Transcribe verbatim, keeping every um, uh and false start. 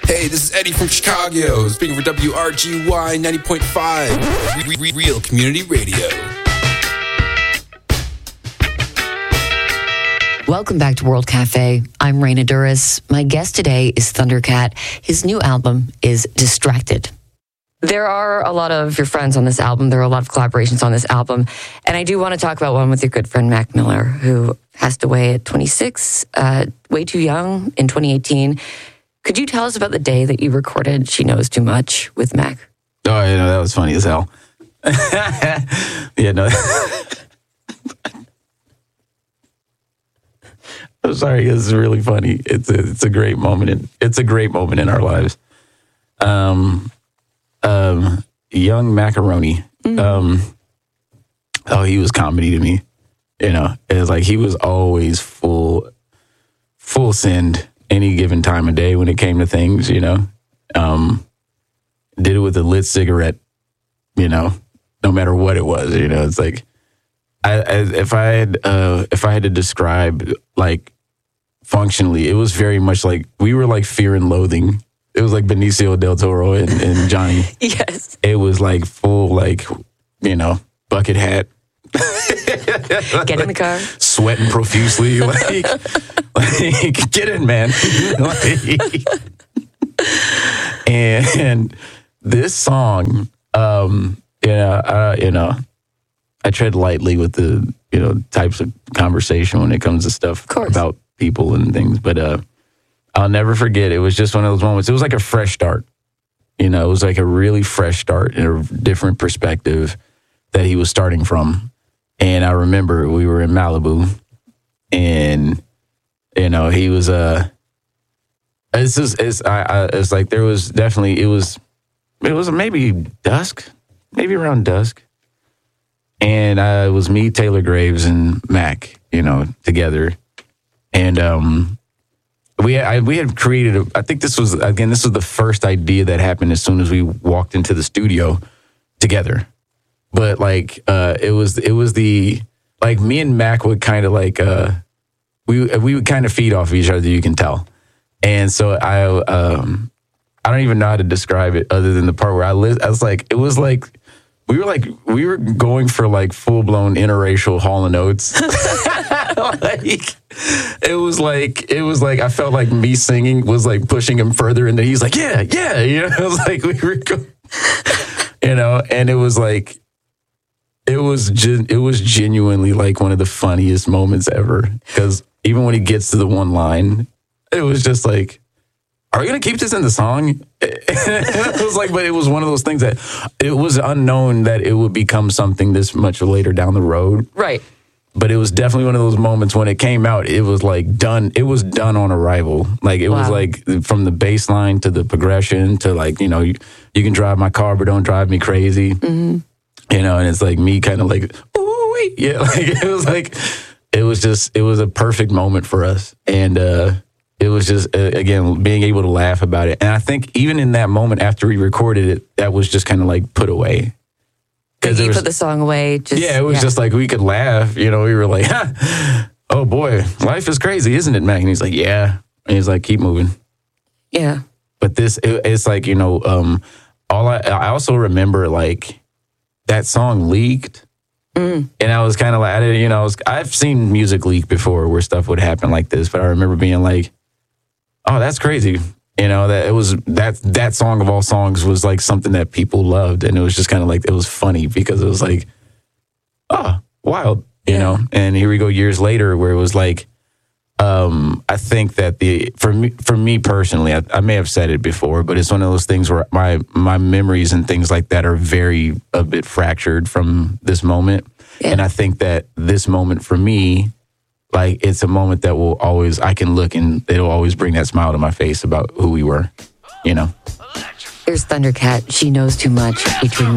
Hey, this is Eddie from Chicago, speaking for W R G Y ninety point five, Re- Re- Real Community Radio. Welcome back to World Cafe. I'm Raina Duras. My guest today is Thundercat. His new album is Distracted. There are a lot of your friends on this album. There are a lot of collaborations on this album. And I do want to talk about one with your good friend Mac Miller, who passed away at twenty-six, uh, way too young, in twenty eighteen. Could you tell us about the day that you recorded She Knows Too Much with Mac? Oh, you know, that was funny as hell. yeah, no. I'm sorry, this is really funny. It's a, it's a great moment. In, it's a great moment in our lives. Um, um, young Macaroni. Mm-hmm. Um, oh, he was comedy to me. You know, it was like he was always full, full send any given time of day when it came to things. You know, um, did it with a lit cigarette. You know, no matter what it was. You know, it's like. I, I, if I had uh, if I had to describe like functionally, it was very much like we were like Fear and Loathing. It was like Benicio del Toro and, and Johnny. Yes. It was like full like, you know, bucket hat. Get in the car. Sweating profusely. Like, like get in, man. like, and, and this song, um, you know, uh, you know. I tread lightly with the, you know, types of conversation when it comes to stuff about people and things. But uh, I'll never forget. It was just one of those moments. It was like a fresh start. You know, it was like a really fresh start and a different perspective that he was starting from. And I remember we were in Malibu and, you know, he was, uh, it's just, it's, I, I, it's like there was definitely, it was, it was maybe dusk, maybe around dusk. And uh, it was me, Taylor Graves, and Mac, you know, together. And um, we I, we had created, a, I think this was, again, this was the first idea that happened as soon as we walked into the studio together. But like, uh, it was, it was the, like me and Mac would kind of like, uh, we we would kind of feed off of each other, you can tell. And so I, um, I don't even know how to describe it other than the part where I lived. I was like, it was like, We were like, we were going for like full blown interracial Hall and Oates. like, it was like, it was like, I felt like me singing was like pushing him further. And then he's like, yeah, yeah. You know, it was like, we were, go- you know, and it was like, it was, gen- it was genuinely like one of the funniest moments ever. Because even when he gets to the one line, it was just like, are we going to keep this in the song? It was like, but it was one of those things that it was unknown that it would become something this much later down the road. Right. But it was definitely one of those moments when it came out, it was like done. It was done on arrival. Like it wow. was like from the bass line to the progression to like, you know, you, you can drive my car, but don't drive me crazy. Mm-hmm. You know, and it's like me kind of like, ooh, wait. Yeah. Like it was like, it was just, it was a perfect moment for us. And, uh, it was just, uh, again, being able to laugh about it. And I think even in that moment after we recorded it, that was just kind of like put away. Because you was, put the song away. Just, yeah, it was yeah. just like we could laugh. You know, we were like, huh, oh boy, life is crazy, isn't it, Mac? And he's like, yeah. And he's like, keep moving. Yeah. But this, it, it's like, you know, um, all I, I also remember like that song leaked. Mm. And I was kind of like, I didn't, you know, I was, I've seen music leak before where stuff would happen like this. But I remember being like, oh, that's crazy. You know, that it was that that song of all songs was like something that people loved. And it was just kind of like, it was funny because it was like, oh, wild, you yeah. know. And here we go years later where it was like, um, I think that the, for me, for me personally, I, I may have said it before, but it's one of those things where my, my memories and things like that are very a bit fractured from this moment. Yeah. And I think that this moment for me, like, it's a moment that will always, I can look and it'll always bring that smile to my face about who we were, you know? Here's Thundercat, She Knows Too Much, featuring